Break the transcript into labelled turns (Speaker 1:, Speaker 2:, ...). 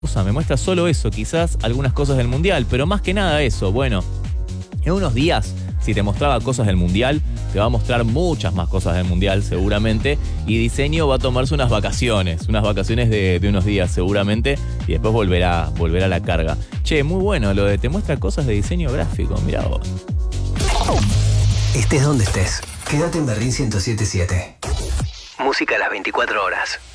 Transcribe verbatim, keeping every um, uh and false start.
Speaker 1: cosa, me muestra solo eso, quizás algunas cosas del mundial, pero más que nada eso. Bueno, en unos días, si te mostraba cosas del mundial, te va a mostrar muchas más cosas del mundial seguramente, y Diseño va a tomarse unas vacaciones, unas vacaciones de, de unos días seguramente, y después volverá, volverá a la carga. Che, muy bueno lo de te muestra cosas de diseño gráfico, mirá vos.
Speaker 2: Estés donde estés, quédate en Berlín ciento siete punto siete. Música a las veinticuatro horas.